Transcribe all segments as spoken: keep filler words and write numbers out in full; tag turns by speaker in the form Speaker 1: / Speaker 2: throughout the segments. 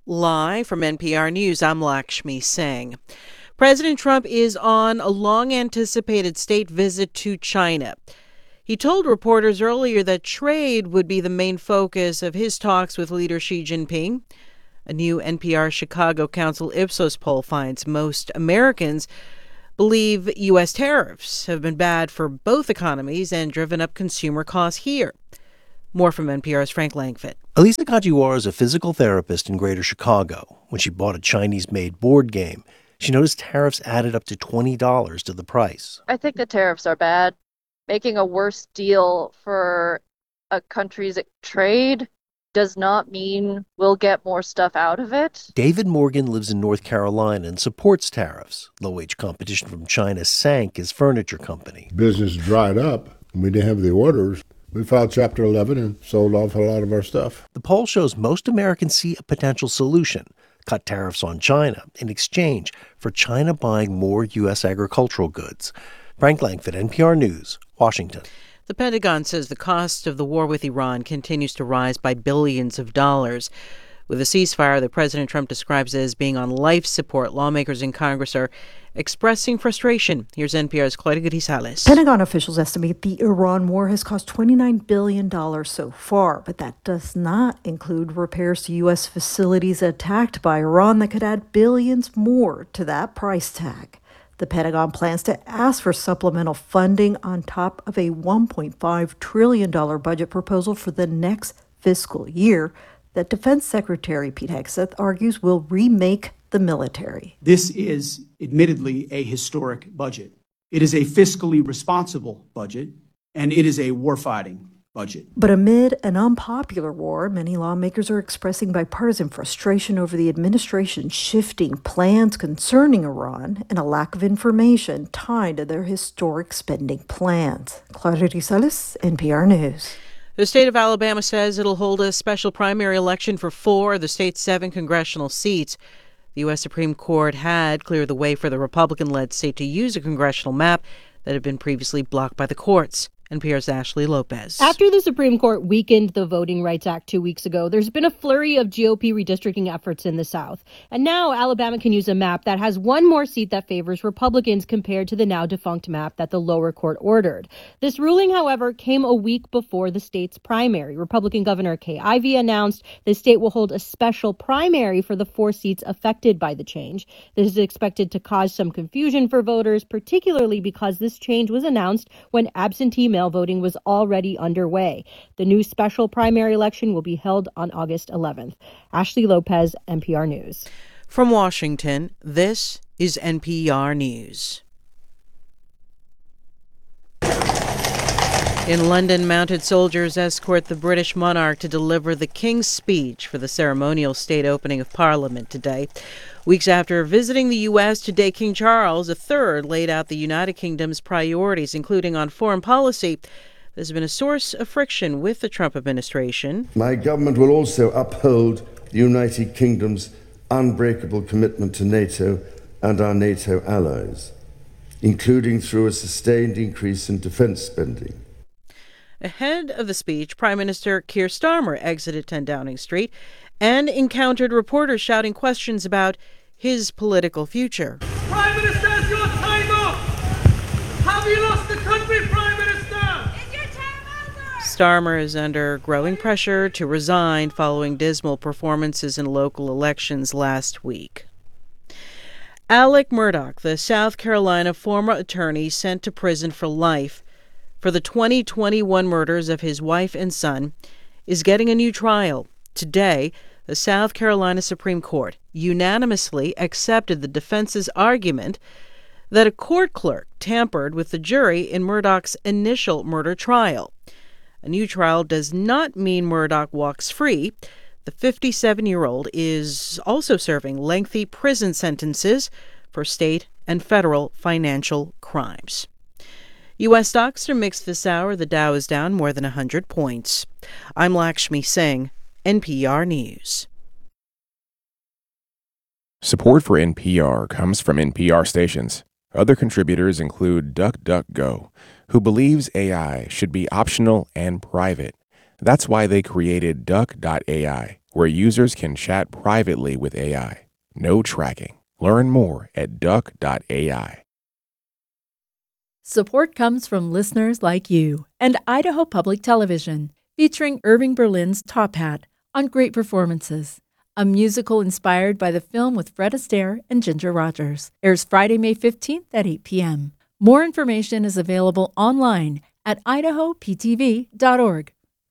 Speaker 1: Live from N P R News, I'm Lakshmi Singh. President Trump is on a long-anticipated state visit to China. He told reporters earlier that trade would be the main focus of his talks with leader Xi Jinping. A new N P R Chicago Council Ipsos poll finds most Americans believe U S tariffs have been bad for both economies and driven up consumer costs here. More from N P R's Frank Langfitt.
Speaker 2: Elisa Kajiwara is a physical therapist in Greater Chicago. When she bought a Chinese-made board game, she noticed tariffs added up to twenty dollars to the price.
Speaker 3: I think the tariffs are bad. Making a worse deal for a country's trade does not mean we'll get more stuff out of it.
Speaker 2: David Morgan lives in North Carolina and supports tariffs. Low-wage competition from China sank his furniture company.
Speaker 4: Business dried up. We didn't have the orders. We filed Chapter eleven and sold off a lot of our stuff.
Speaker 2: The poll shows most Americans see a potential solution: cut tariffs on China in exchange for China buying more U S agricultural goods. Frank Langfitt, N P R News, Washington.
Speaker 1: The Pentagon says the cost of the war with Iran continues to rise by billions of dollars. With a ceasefire that President Trump describes as being on life support, lawmakers in Congress are expressing frustration. Here's N P R's Claudia Grisales.
Speaker 5: Pentagon officials estimate the Iran war has cost twenty-nine billion dollars so far, but that does not include repairs to U S facilities attacked by Iran that could add billions more to that price tag. The Pentagon plans to ask for supplemental funding on top of a one point five trillion dollars budget proposal for the next fiscal year that Defense Secretary Pete Hegseth argues will remake the military.
Speaker 6: This is admittedly a historic budget. It is a fiscally responsible budget, and it is a warfighting budget.
Speaker 5: But amid an unpopular war, many lawmakers are expressing bipartisan frustration over the administration's shifting plans concerning Iran and a lack of information tied to their historic spending plans. Claudia Grisales, N P R News.
Speaker 1: The state of Alabama says it'll hold a special primary election for four of the state's seven congressional seats. The U S Supreme Court had cleared the way for the Republican-led state to use a congressional map that had been previously blocked by the courts. N P R's Ashley Lopez.
Speaker 7: After the Supreme Court weakened the Voting Rights Act two weeks ago, there's been a flurry of G O P redistricting efforts in the South. And now Alabama can use a map that has one more seat that favors Republicans compared to the now defunct map that the lower court ordered. This ruling, however, came a week before the state's primary. Republican Governor Kay Ivey announced the state will hold a special primary for the four seats affected by the change. This is expected to cause some confusion for voters, particularly because this change was announced when absentee mail voting was already underway. The new special primary election will be held on August eleventh. Ashley Lopez, N P R News.
Speaker 1: From Washington, this is N P R News. In London, mounted soldiers escort the British monarch to deliver the King's Speech for the ceremonial state opening of Parliament today. Weeks after visiting the U S today, King Charles the third laid out the United Kingdom's priorities, including on foreign policy. There's been a source of friction with the Trump administration.
Speaker 8: My government will also uphold the United Kingdom's unbreakable commitment to NATO and our NATO allies, including through a sustained increase in defense spending.
Speaker 1: Ahead of the speech, Prime Minister Keir Starmer exited ten Downing Street and encountered reporters shouting questions about his political future.
Speaker 9: Prime Minister, is your time up? Have you lost the country, Prime Minister? Is your time over?
Speaker 1: Starmer is under growing pressure to resign following dismal performances in local elections last week. Alec Murdaugh, the South Carolina former attorney sent to prison for life for the twenty twenty-one murders of his wife and son, is getting a new trial. Today, the South Carolina Supreme Court unanimously accepted the defense's argument that a court clerk tampered with the jury in Murdaugh's initial murder trial. A new trial does not mean Murdaugh walks free. The fifty-seven-year-old is also serving lengthy prison sentences for state and federal financial crimes. U S stocks are mixed this hour. The Dow is down more than one hundred points. I'm Lakshmi Singh, N P R News.
Speaker 10: Support for N P R comes from N P R stations. Other contributors include DuckDuckGo, who believes A I should be optional and private. That's why they created Duck dot A I, where users can chat privately with A I. No tracking. Learn more at duck dot A I.
Speaker 11: Support comes from listeners like you and Idaho Public Television, featuring Irving Berlin's Top Hat on Great Performances, a musical inspired by the film with Fred Astaire and Ginger Rogers. Airs Friday, May fifteenth at eight p.m. More information is available online at idaho p t v dot org.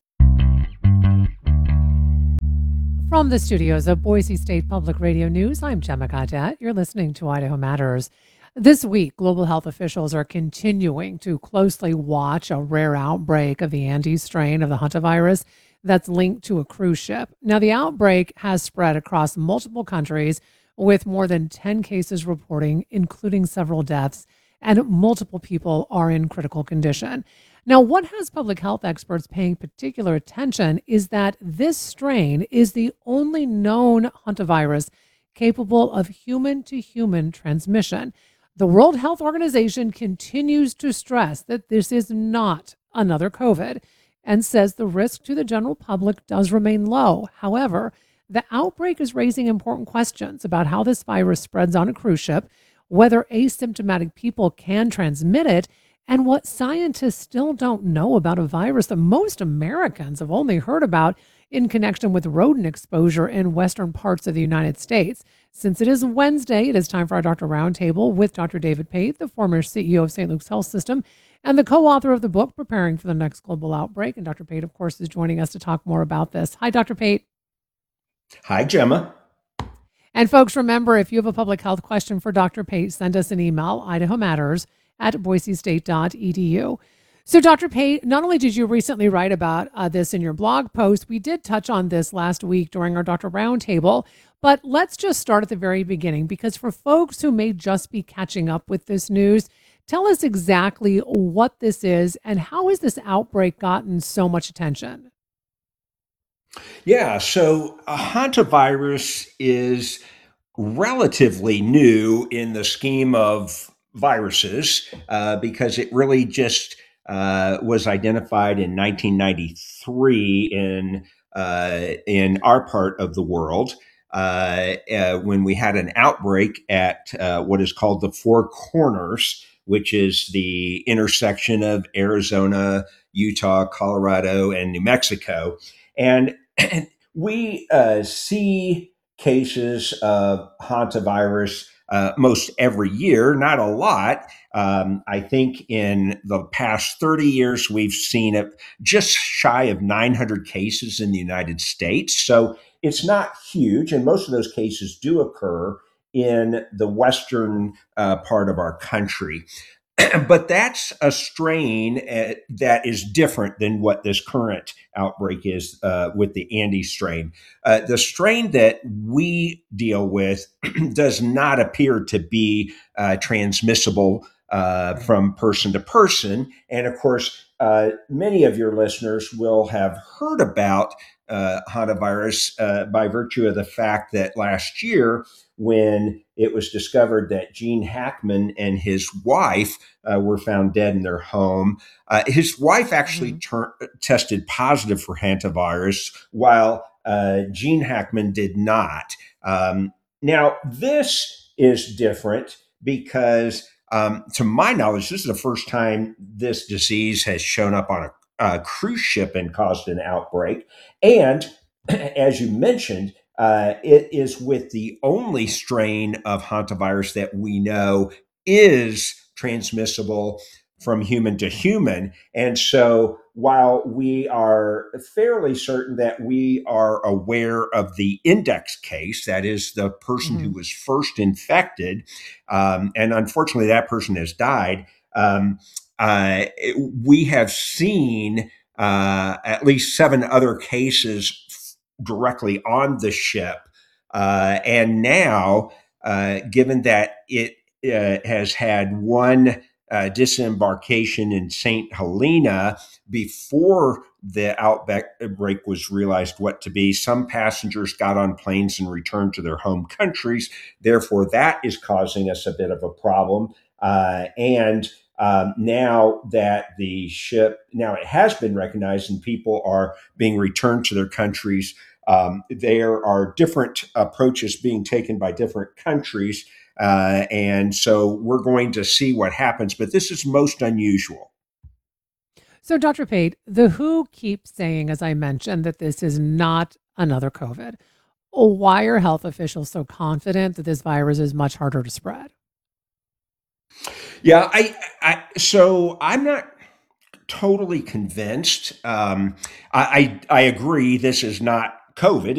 Speaker 12: From the studios of Boise State Public Radio News, I'm Gemma Gaudette. You're listening to Idaho Matters. This week, global health officials are continuing to closely watch a rare outbreak of the Andes strain of the hantavirus that's linked to a cruise ship. Now, the outbreak has spread across multiple countries, with more than ten cases reporting, including several deaths, and multiple people are in critical condition. Now, what has public health experts paying particular attention is that this strain is the only known hantavirus capable of human-to-human transmission. The World Health Organization continues to stress that this is not another COVID and says the risk to the general public does remain low. However, the outbreak is raising important questions about how this virus spreads on a cruise ship, whether asymptomatic people can transmit it, and what scientists still don't know about a virus that most Americans have only heard about in connection with rodent exposure in western parts of the United States. Since it is Wednesday, it is time for our Doctor Roundtable with Doctor David Pate, the former C E O of Saint Luke's Health System and the co-author of the book, Preparing for the Next Global Outbreak. And Doctor Pate, of course, is joining us to talk more about this. Hi, Doctor Pate.
Speaker 13: Hi, Gemma.
Speaker 12: And folks, remember, if you have a public health question for Doctor Pate, send us an email, Idaho Matters at boise state dot e d u. So, Doctor Pate, not only did you recently write about uh, this in your blog post, we did touch on this last week during our Doctor Roundtable, but let's just start at the very beginning, because for folks who may just be catching up with this news, tell us exactly what this is and how has this outbreak gotten so much attention?
Speaker 13: Yeah, so a hantavirus is relatively new in the scheme of viruses uh, because it really just uh, was identified in nineteen ninety-three in uh, in our part of the world uh, uh, when we had an outbreak at uh, what is called the Four Corners, which is the intersection of Arizona, Utah, Colorado, and New Mexico. And we uh, see cases of hantavirus uh, most every year, not a lot. Um, I think in the past thirty years, we've seen it just shy of nine hundred cases in the United States. So it's not huge. And most of those cases do occur in the western uh, part of our country. But that's a strain uh, that is different than what this current outbreak is uh, with the Andes strain. Uh, the strain that we deal with does not appear to be uh, transmissible uh, from person to person. And of course, uh, many of your listeners will have heard about uh, hantavirus uh, by virtue of the fact that last year, when it was discovered that Gene Hackman and his wife uh, were found dead in their home. Uh, his wife actually mm-hmm. ter- tested positive for hantavirus, while uh, Gene Hackman did not. Um, now, this is different because, um, to my knowledge, this is the first time this disease has shown up on a, a cruise ship and caused an outbreak. And as you mentioned, Uh, it is with the only strain of hantavirus that we know is transmissible from human to human. And so while we are fairly certain that we are aware of the index case, that is the person mm-hmm. who was first infected, um, and unfortunately that person has died, um, uh, we have seen uh, at least seven other cases directly on the ship. Uh, and now, uh, given that it uh, has had one uh, disembarkation in Saint Helena before the outbreak was realized what to be, some passengers got on planes and returned to their home countries. Therefore, that is causing us a bit of a problem. Uh, and Um, now that the ship, now it has been recognized and people are being returned to their countries Um, there are different approaches being taken by different countries. Uh, and so we're going to see what happens. But this is most unusual.
Speaker 12: So, Doctor Pate, the W H O keeps saying, as I mentioned, that this is not another COVID. Why are health officials so confident that this virus is much harder to spread?
Speaker 13: Yeah, I, I so I'm not totally convinced. Um, I, I I agree this is not COVID.